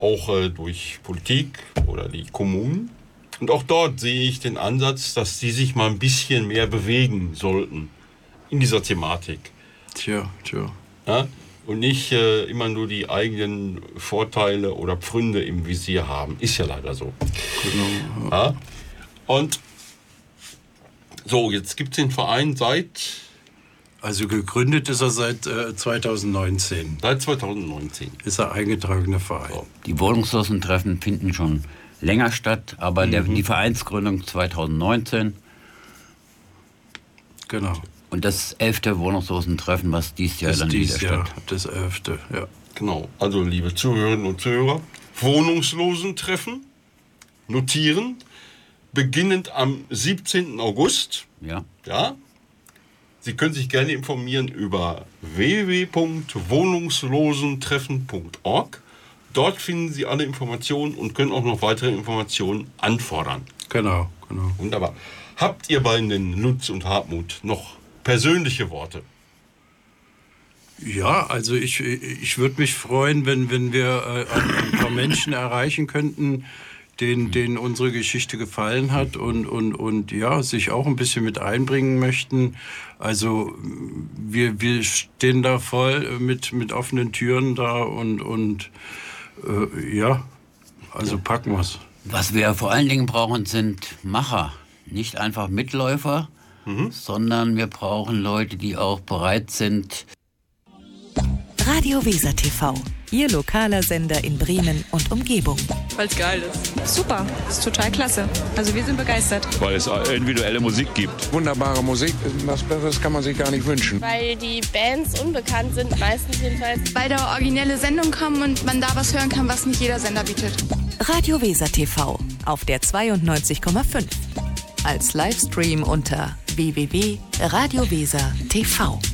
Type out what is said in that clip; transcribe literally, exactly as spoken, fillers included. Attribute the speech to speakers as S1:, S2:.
S1: auch äh, durch Politik oder die Kommunen. Und auch dort sehe ich den Ansatz, dass die sich mal ein bisschen mehr bewegen sollten in dieser Thematik.
S2: Tja, tja.
S1: Ja? Und nicht äh, immer nur die eigenen Vorteile oder Pfründe im Visier haben. Ist ja leider so.
S2: Genau.
S1: Ja? Und so, jetzt gibt es den Verein seit...
S2: Also gegründet ist er seit äh, zweitausendneunzehn.
S1: Seit zweitausendneunzehn.
S2: Ist er eingetragener Verein. So.
S3: Die Wohnungslosentreffen finden schon länger statt, aber mhm. der, die Vereinsgründung zweitausendneunzehn.
S2: Genau.
S3: Und das elfte Wohnungslosentreffen, was dieses Jahr
S2: das
S3: dann
S2: dies
S3: wieder
S2: Jahr,
S3: statt.
S2: Das elfte, ja.
S1: Genau. Also, liebe Zuhörerinnen und Zuhörer, Wohnungslosentreffen notieren, beginnend am siebzehnten August.
S3: Ja.
S1: Ja. Sie können sich gerne informieren über w w w punkt wohnungslosentreffen punkt org. Dort finden Sie alle Informationen und können auch noch weitere Informationen anfordern.
S2: Genau, genau.
S1: Wunderbar. Habt ihr bei den Lutz und Hartmut noch persönliche Worte?
S2: Ja, also ich, ich würde mich freuen, wenn, wenn wir äh, ein paar Menschen erreichen könnten, denen, denen unsere Geschichte gefallen hat und, und, und ja, sich auch ein bisschen mit einbringen möchten. Also wir, wir stehen da voll mit, mit offenen Türen da und, und äh, ja, also packen wir's.
S3: Was wir vor allen Dingen brauchen, sind Macher. Nicht einfach Mitläufer, mhm. sondern wir brauchen Leute, die auch bereit sind.
S4: Radio Weser T V, Ihr lokaler Sender in Bremen und Umgebung.
S5: Weil es geil ist. Super, das ist total klasse. Also wir sind begeistert.
S6: Weil es individuelle Musik gibt.
S7: Wunderbare Musik, was Besseres kann man sich gar nicht wünschen.
S8: Weil die Bands unbekannt sind, meistens jedenfalls.
S9: Weil da originelle Sendungen kommen und man da was hören kann, was nicht jeder Sender bietet.
S4: Radio Weser T V auf der zweiundneunzig Komma fünf. Als Livestream unter w w w punkt radio weser punkt t v.